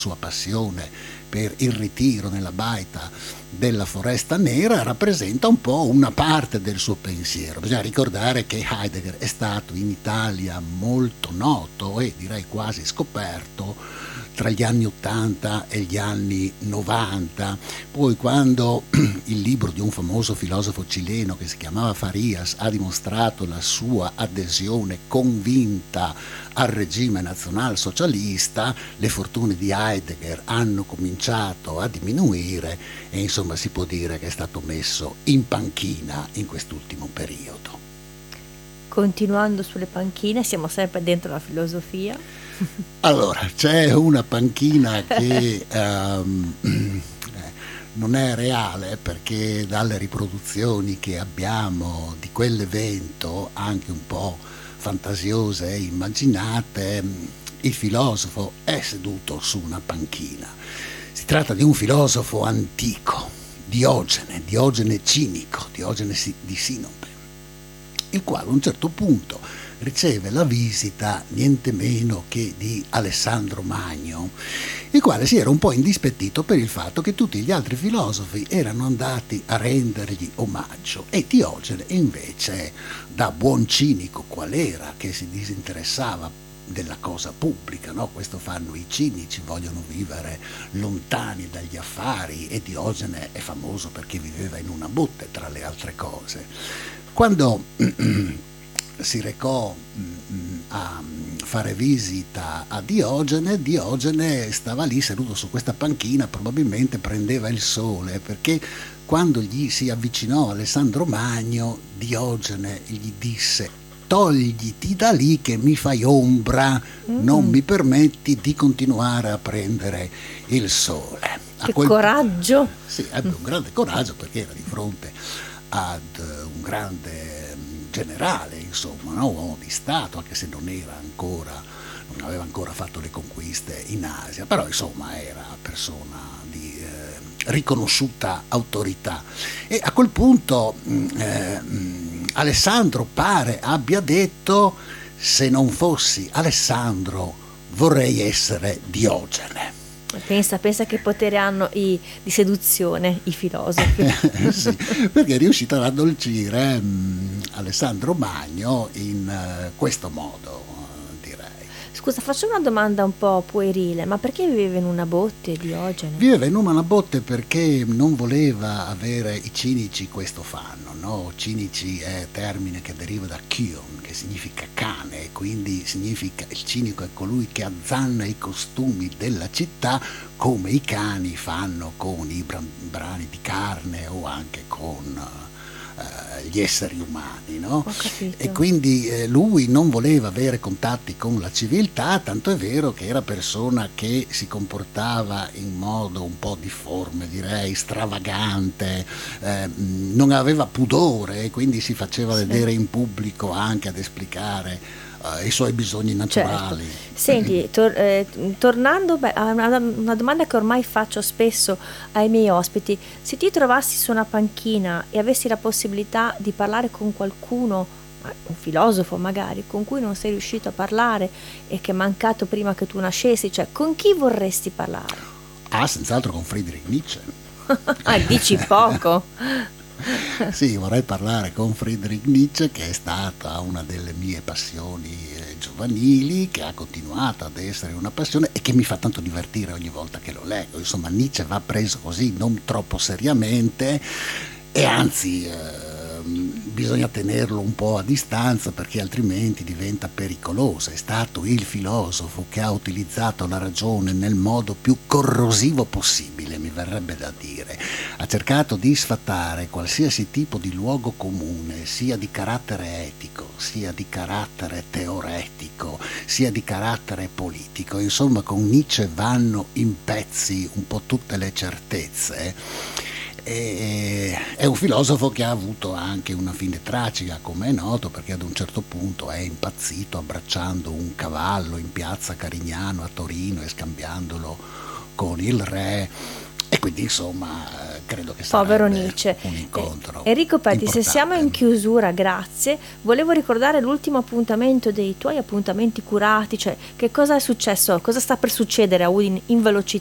sua passione per il ritiro nella baita della Foresta Nera rappresenta un po' una parte del suo pensiero. Bisogna ricordare che Heidegger è stato in Italia molto noto e direi quasi scoperto tra gli anni 80 e gli anni 90. Poi quando il libro di un famoso filosofo cileno che si chiamava Farias ha dimostrato la sua adesione convinta al regime nazionalsocialista, le fortune di Heidegger hanno cominciato a diminuire e insomma si può dire che è stato messo in panchina in quest'ultimo periodo. Continuando sulle panchine, siamo sempre dentro la filosofia. Allora, c'è una panchina che non è reale, perché dalle riproduzioni che abbiamo di quell'evento, anche un po' fantasiose e immaginate, il filosofo è seduto su una panchina. Si tratta di un filosofo antico, Diogene cinico, Diogene di Sinope, il quale a un certo punto riceve la visita niente meno che di Alessandro Magno, il quale si era un po' indispettito per il fatto che tutti gli altri filosofi erano andati a rendergli omaggio e Diogene invece, da buon cinico qual era, che si disinteressava della cosa pubblica, no? Questo fanno i cinici, vogliono vivere lontani dagli affari, e Diogene è famoso perché viveva in una botte tra le altre cose. Quando si recò a fare visita a Diogene, Diogene stava lì seduto su questa panchina, probabilmente prendeva il sole, perché quando gli si avvicinò Alessandro Magno, Diogene gli disse: togliti da lì che mi fai ombra, non mi permetti di continuare a prendere il sole. Che coraggio! Sì, ebbe un grande coraggio, perché era di fronte ad un grande generale, insomma, no? Uomo di Stato, anche se non aveva ancora fatto le conquiste in Asia, però insomma era persona di riconosciuta autorità. E a quel punto Alessandro pare abbia detto: se non fossi Alessandro vorrei essere Diogene. Pensa che potere hanno di seduzione i filosofi. Sì, perché è riuscito ad addolcire Alessandro Magno in questo modo, direi. Scusa, faccio una domanda un po' puerile, ma perché viveva in una botte Diogene? Viveva in una botte perché non voleva avere, i cinici questo fanno, no? Cinici è termine che deriva da chion, che significa cane, quindi significa, il cinico è colui che azzanna i costumi della città, come i cani fanno con i brani di carne o anche con gli esseri umani, no? E quindi lui non voleva avere contatti con la civiltà, tanto è vero che era persona che si comportava in modo un po' difforme, direi stravagante, non aveva pudore e quindi si faceva vedere in pubblico anche ad esplicare i suoi bisogni naturali. Certo. Senti, tornando a una domanda che ormai faccio spesso ai miei ospiti: se ti trovassi su una panchina e avessi la possibilità di parlare con qualcuno, un filosofo magari, con cui non sei riuscito a parlare e che è mancato prima che tu nascessi, cioè con chi vorresti parlare? Senz'altro con Friedrich Nietzsche. Dici poco. Sì, vorrei parlare con Friedrich Nietzsche, che è stata una delle mie passioni giovanili, che ha continuato ad essere una passione e che mi fa tanto divertire ogni volta che lo leggo. Insomma, Nietzsche va preso così, non troppo seriamente, e anzi bisogna tenerlo un po' a distanza, perché altrimenti diventa pericoloso. È stato il filosofo che ha utilizzato la ragione nel modo più corrosivo possibile, mi verrebbe da dire. Ha cercato di sfatare qualsiasi tipo di luogo comune, sia di carattere etico, sia di carattere teoretico, sia di carattere politico. Insomma, con Nietzsche vanno in pezzi un po' tutte le certezze. È un filosofo che ha avuto anche una fine tragica, come è noto, perché ad un certo punto è impazzito abbracciando un cavallo in piazza Carignano a Torino e scambiandolo con il re, e quindi insomma credo che Povero sarebbe Nietzsche. un incontro Enrico Petti, se siamo in importante. chiusura, grazie. Volevo ricordare l'ultimo appuntamento dei tuoi appuntamenti curati, cioè che cosa è successo, cosa sta per succedere a Udine in velocità.